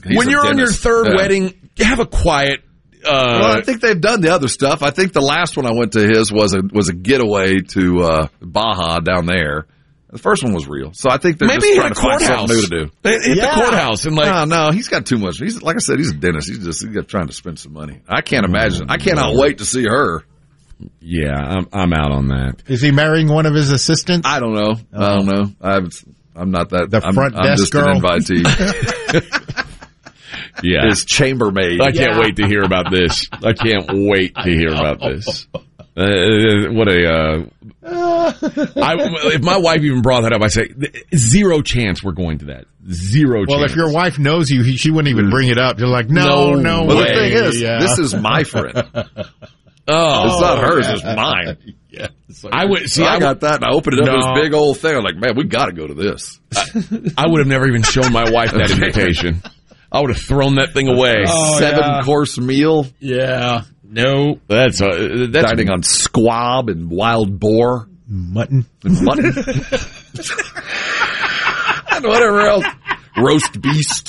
when you're on your third wedding, have a quiet. Well, I think they've done the other stuff. I think the last one I went to his was a getaway to Baja down there. The first one was real, so I think they're maybe just trying to find something new to do. Hit the courthouse and no, he's got too much. He's like I said, he's a dentist. He's trying to spend some money. I can't imagine. I cannot wait to see her. Yeah, I'm out on that. Is he marrying one of his assistants? I don't know. I'm not that. The front I'm desk just girl. an invitee. Yeah, his chambermaid. I can't wait to hear about this. I can't wait to hear about this. If my wife even brought that up, I say zero chance we're going to that. Zero chance. Well, if your wife knows you, she wouldn't even bring it up. You're like, no Well, way. the thing is, this is my friend. It's not hers, it's mine. Yeah. I would see. I got that, and I opened it up this big old thing. I'm like, man, we got to go to this. I would have never even shown my wife that invitation. I would have thrown that thing away. Oh, 7-course meal. Yeah. No, that's dining on squab and wild boar, mutton, and whatever else, roast beast.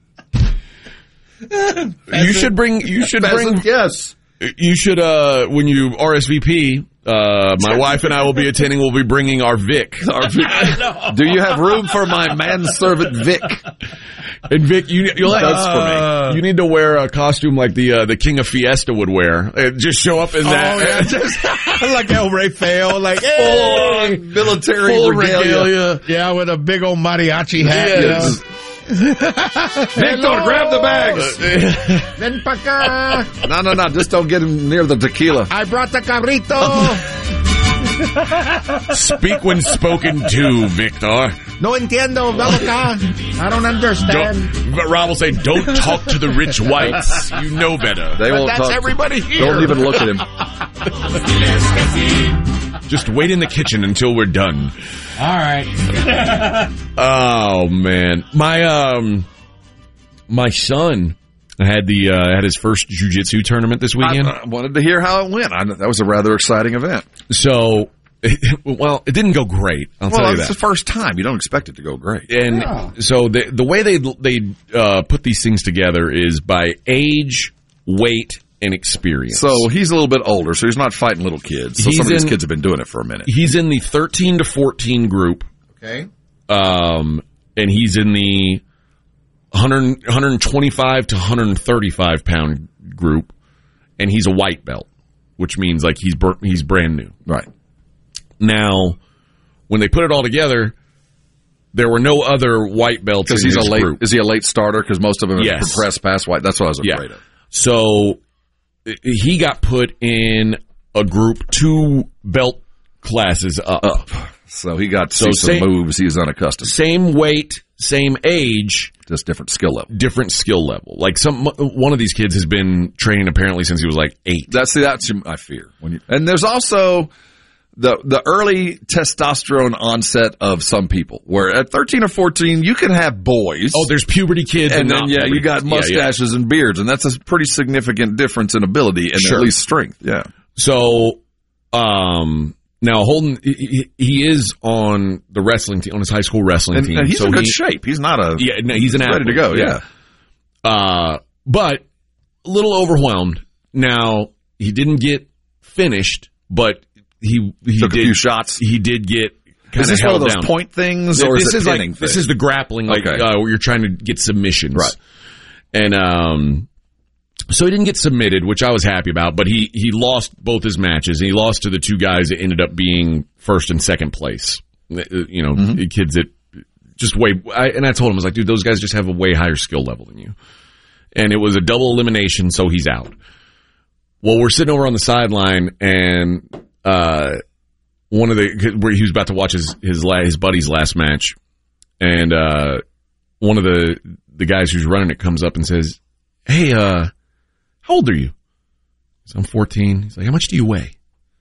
You should bring. Yes. You should, when you RSVP, my wife and I will be attending. We'll be bringing our Vic. Do you have room for my manservant Vic? And Vic, you need to wear a costume like the King of Fiesta would wear. Just show up in that, like El Rey Feo, like full military regalia. Yeah, with a big old mariachi hat. Yes. Victor, grab the bags. Ven pa' acá. No. Just don't get him near the tequila. I brought the cabrito. Speak when spoken to, Victor. No entiendo, Veloca. I don't understand. Rob will say, don't talk to the rich whites. You know better. They won't that's talk. Everybody here. Don't even look at him. Just wait in the kitchen until we're done. All right. Oh man, my son had his first jiu-jitsu tournament this weekend. I wanted to hear how it went. That was a rather exciting event. So, it didn't go great. I'll tell you that. It's the first time. You don't expect it to go great. And so the way they put these things together is by age, weight, and experience. So he's a little bit older, so he's not fighting little kids. So some of these kids have been doing it for a minute. He's in the 13 to 14 group. Okay. And he's in the 125 to 135 pound group, and he's a white belt, which means like he's brand new. Right. Now, when they put it all together, there were no other white belts in his group. Is he a late starter? Because most of them have progressed past white. That's what I was afraid of. So he got put in a group 2 belt classes up. So he got to see some moves he was unaccustomed. Same weight, same age. Just different skill level. Different skill level. Like one of these kids has been training apparently since he was like 8. That's I fear. And there's also the early testosterone onset of some people, where at 13 or 14 you can have boys. Oh, there's puberty kids, and then you got mustaches and beards, and that's a pretty significant difference in ability and at least strength. Yeah. So, now Holden, he is on the wrestling team, on his high school wrestling team. And he's in good shape. He's not he's an athlete. Ready to go. Yeah. But a little overwhelmed. Now he didn't get finished, but he took did a few shots. He did get kind of held down. Is this one of those point things, or is it pinning this is the grappling, like where you're trying to get submissions, right? And so he didn't get submitted, which I was happy about. But he lost both his matches. And he lost to the 2 guys that ended up being first and second place. You know, the kids that just and I told him, I was like, dude, those guys just have a way higher skill level than you. And it was a double elimination, so he's out. Well, we're sitting over on the sideline, and where he was about to watch his buddy's last match, and one of the guys who's running it comes up and says, "Hey, how old are you?" So I'm 14. He's like, "How much do you weigh?"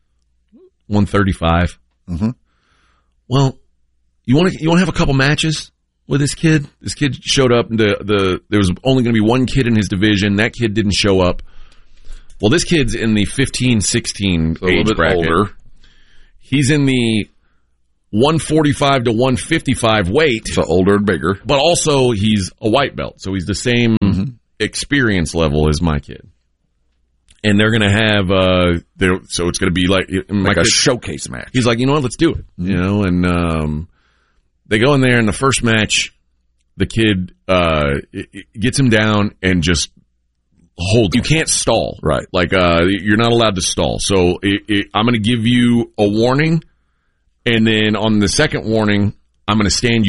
135. Mm-hmm. Well, you want to have a couple matches with this kid? This kid showed up. There was only going to be one kid in his division. That kid didn't show up. Well, this kid's in the 15, 16 age bracket. Older. He's in the 145 to 155 weight. So older and bigger. But also he's a white belt, so he's the same experience level as my kid. And they're going to have, so it's going to be like a showcase match. He's like, you know what, let's do it. You know, and they go in there in the first match, the kid gets him down and just holds. You can't stall. Right. Like, you're not allowed to stall. So I'm going to give you a warning, and then on the second warning, I'm going to stand you